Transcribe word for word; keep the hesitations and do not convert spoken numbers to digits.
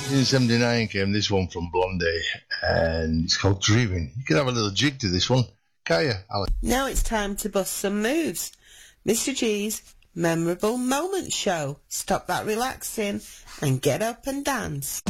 nineteen seventy-nine came this one from Blondie, and it's called Dreaming. You can have a little jig to this one, can't you, Alex? Now it's time to bust some moves. Mister G's Memorable Moments Show. Stop that relaxing and get up and dance.